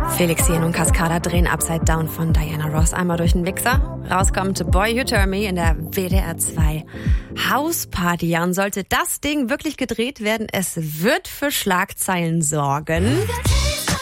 Felix Jähn und Cascada drehen Upside Down von Diana Ross einmal durch den Mixer. Rauskommt Boy You Turn Me in der WDR 2 Hausparty. Ja, und sollte das Ding wirklich gedreht werden, es wird für Schlagzeilen sorgen.